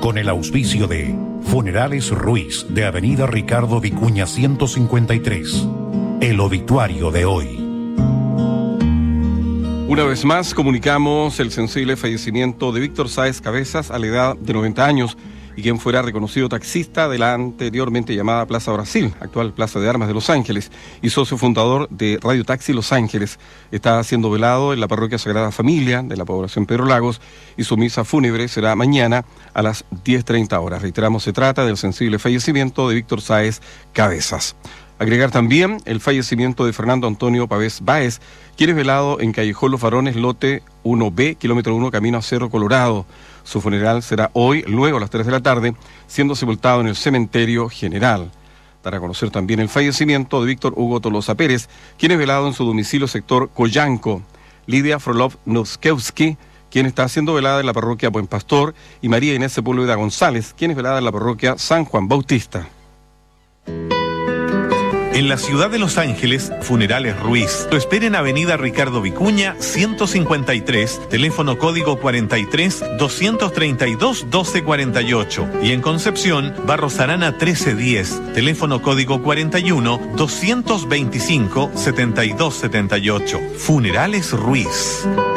con el auspicio de Funerales Ruiz, de Avenida Ricardo Vicuña 153. El obituario de hoy. Una vez más comunicamos el sensible fallecimiento de Víctor Sáez Cabezas a la edad de 90 años y quien fuera reconocido taxista de la anteriormente llamada Plaza Brasil, actual Plaza de Armas de Los Ángeles, y socio fundador de Radio Taxi Los Ángeles. Está siendo velado en la parroquia Sagrada Familia de la población Pedro Lagos y su misa fúnebre será mañana a las 10:30 horas. Reiteramos, se trata del sensible fallecimiento de Víctor Sáez Cabezas. Agregar también el fallecimiento de Fernando Antonio Pavés Báez, quien es velado en Callejón Los Varones, lote 1B, kilómetro 1, camino a Cerro Colorado. Su funeral será hoy, luego a las 3 de la tarde, siendo sepultado en el cementerio general. Para conocer también el fallecimiento de Víctor Hugo Tolosa Pérez, quien es velado en su domicilio sector Coyanco. Lidia Frolov Noskewski, quien está siendo velada en la parroquia Buen Pastor, y María Inés Sepúlveda González, quien es velada en la parroquia San Juan Bautista. En la ciudad de Los Ángeles, Funerales Ruiz. Lo espera en Avenida Ricardo Vicuña 153, teléfono código 43 232 1248. Y en Concepción, Barros Arana 1310, teléfono código 41 225 7278. Funerales Ruiz.